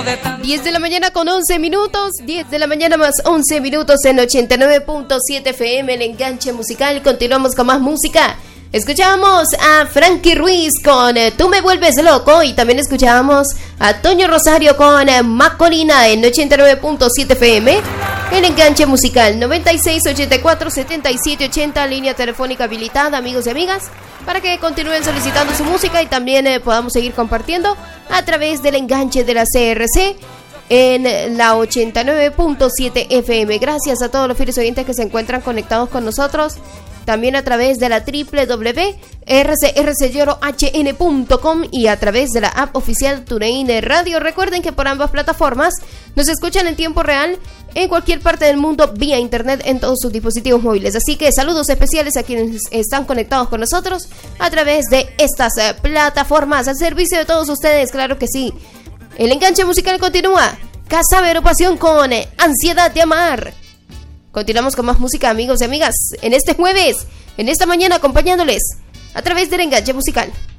10 de la mañana con 11 minutos, 10 de la mañana más 11 minutos en 89.7 FM, el enganche musical. Continuamos con más música. Escuchábamos a Frankie Ruiz con Tú me vuelves loco, y también escuchábamos a Toño Rosario con Macorina en 89.7 FM, el enganche musical. 96 84 77 80, línea telefónica habilitada, amigos y amigas, para que continúen solicitando su música y también podamos seguir compartiendo a través del enganche de la CRC en la 89.7 FM. Gracias a todos los fieles oyentes que se encuentran conectados con nosotros, también a través de la www.rcrcllorohn.com y a través de la app oficial TuneIn Radio. Recuerden que por ambas plataformas nos escuchan en tiempo real en cualquier parte del mundo vía internet en todos sus dispositivos móviles. Así que saludos especiales a quienes están conectados con nosotros a través de estas plataformas, al servicio de todos ustedes, claro que sí. El enganche musical continúa. Casa Agrupación con Ansiedad de Amar. Continuamos con más música, amigos y amigas, en este jueves, en esta mañana, acompañándoles a través del enganche musical.